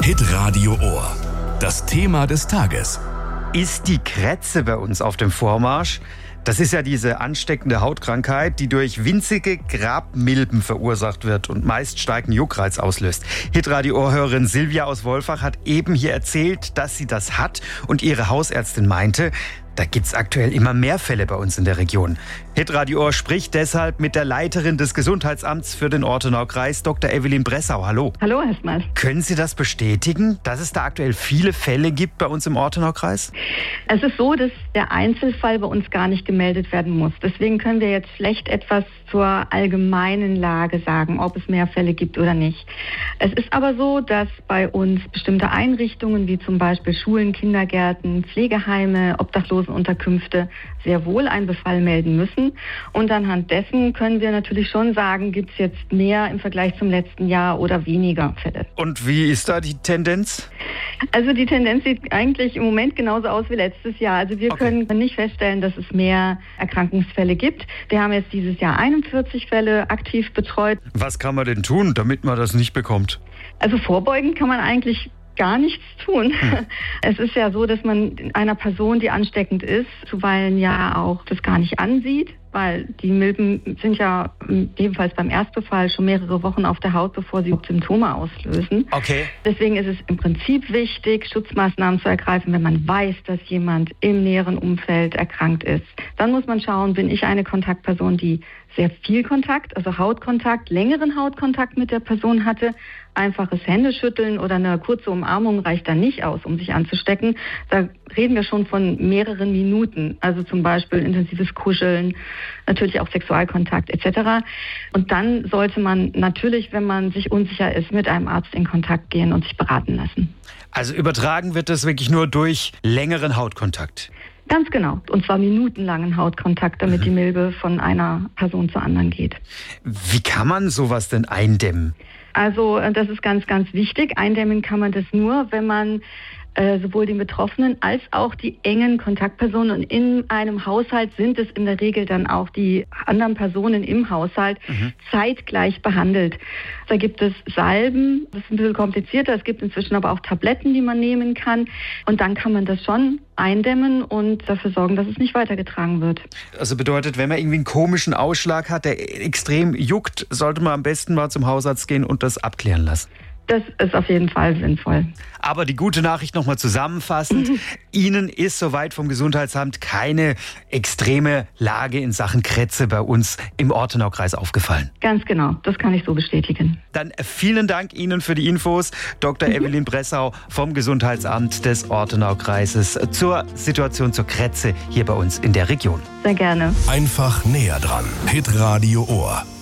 Hitradio Ohr. Das Thema des Tages. Ist die Krätze bei uns auf dem Vormarsch? Das ist ja diese ansteckende Hautkrankheit, die durch winzige Grabmilben verursacht wird und meist starken Juckreiz auslöst. Hitradio-Ohrhörerin Silvia aus Wolfach hat eben hier erzählt, dass sie das hat und ihre Hausärztin meinte, da gibt's aktuell immer mehr Fälle bei uns in der Region. Hitradio Ohr spricht deshalb mit der Leiterin des Gesundheitsamts für den Ortenaukreis, Dr. Evelyn Bressau. Hallo. Hallo erstmal. Können Sie das bestätigen, dass es da aktuell viele Fälle gibt bei uns im Ortenaukreis? Es ist so, dass der Einzelfall bei uns gar nicht gemeldet werden muss. Deswegen können wir jetzt schlecht etwas zur allgemeinen Lage sagen, ob es mehr Fälle gibt oder nicht. Es ist aber so, dass bei uns bestimmte Einrichtungen wie zum Beispiel Schulen, Kindergärten, Pflegeheime, Obdachlosenunterkünfte sehr wohl einen Befall melden müssen. Und anhand dessen können wir natürlich schon sagen, gibt es jetzt mehr im Vergleich zum letzten Jahr oder weniger Fälle. Und wie ist da die Tendenz? Also die Tendenz sieht eigentlich im Moment genauso aus wie letztes Jahr. Also wir können nicht feststellen, dass es mehr Erkrankungsfälle gibt. Wir haben jetzt dieses Jahr 41 Fälle aktiv betreut. Was kann man denn tun, damit man das nicht bekommt? Also vorbeugend kann man eigentlich gar nichts tun. Es ist ja so, dass man einer Person, die ansteckend ist, zuweilen ja auch das gar nicht ansieht, weil die Milben sind ja jedenfalls beim Erstbefall schon mehrere Wochen auf der Haut, bevor sie Symptome auslösen. Okay. Deswegen ist es im Prinzip wichtig, Schutzmaßnahmen zu ergreifen, wenn man weiß, dass jemand im näheren Umfeld erkrankt ist. Dann muss man schauen, bin ich eine Kontaktperson, die sehr viel Kontakt, also Hautkontakt, längeren Hautkontakt mit der Person hatte. Einfaches Händeschütteln oder eine kurze Umarmung reicht dann nicht aus, um sich anzustecken. Da reden wir schon von mehreren Minuten, also zum Beispiel intensives Kuscheln, natürlich auch Sexualkontakt etc. Und dann sollte man natürlich, wenn man sich unsicher ist, mit einem Arzt in Kontakt gehen und sich beraten lassen. Also übertragen wird das wirklich nur durch längeren Hautkontakt? Ganz genau. Und zwar minutenlangen Hautkontakt, damit die Milbe von einer Person zur anderen geht. Wie kann man sowas denn eindämmen? Also das ist ganz, ganz wichtig. Eindämmen kann man das nur, wenn man sowohl den Betroffenen als auch die engen Kontaktpersonen, und in einem Haushalt sind es in der Regel dann auch die anderen Personen im Haushalt, zeitgleich behandelt. Da gibt es Salben, das ist ein bisschen komplizierter, es gibt inzwischen aber auch Tabletten, die man nehmen kann, und dann kann man das schon eindämmen und dafür sorgen, dass es nicht weitergetragen wird. Also bedeutet, wenn man irgendwie einen komischen Ausschlag hat, der extrem juckt, sollte man am besten mal zum Hausarzt gehen und das abklären lassen. Das ist auf jeden Fall sinnvoll. Aber die gute Nachricht nochmal zusammenfassend. Ihnen ist soweit vom Gesundheitsamt keine extreme Lage in Sachen Krätze bei uns im Ortenaukreis aufgefallen. Ganz genau, das kann ich so bestätigen. Dann vielen Dank Ihnen für die Infos, Dr. Evelyn Bressau vom Gesundheitsamt des Ortenaukreises zur Situation zur Krätze hier bei uns in der Region. Sehr gerne. Einfach näher dran. Hitradio Ohr.